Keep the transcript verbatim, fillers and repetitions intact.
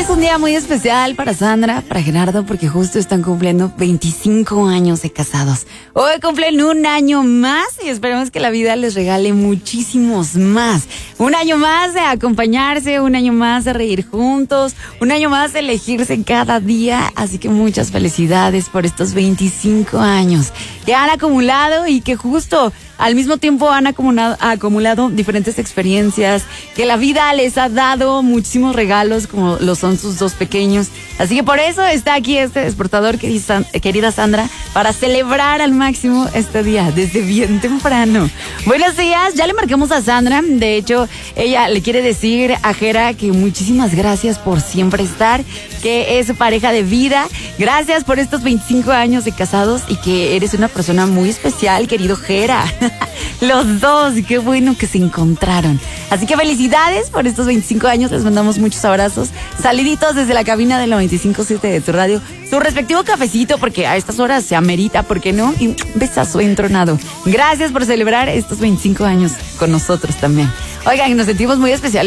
es un día muy especial para Sandra, para Gerardo, porque justo están cumpliendo veinticinco años de casados. Hoy cumplen un año más y esperemos que la vida les regale muchísimos más. Un año más de acompañarse, un año más de reír juntos, un año más de elegirse cada día. Así que muchas felicidades por estos veinticinco años que han acumulado y que justo al mismo tiempo han acumulado, acumulado diferentes experiencias, que la vida les ha dado muchísimos regalos como lo son sus dos pequeños. Así que por eso está aquí este despertador, querida Sandra, para celebrar al máximo este día desde bien temprano. Buenos días, ya le marcamos a Sandra. De hecho, ella le quiere decir a Jera que muchísimas gracias por siempre estar, que es su pareja de vida. Gracias por estos veinticinco años de casados y que eres una persona muy especial, querido Jera. Los dos, qué bueno que se encontraron. Así que felicidades por estos veinticinco años. Les mandamos muchos abrazos. Saluditos desde la cabina del noventa y cinco punto siete de tu radio. Su respectivo cafecito, porque a estas horas se amerita, ¿por qué no? Y un besazo entronado. Gracias por celebrar estos veinticinco años con nosotros también. Oigan, nos sentimos muy especiales.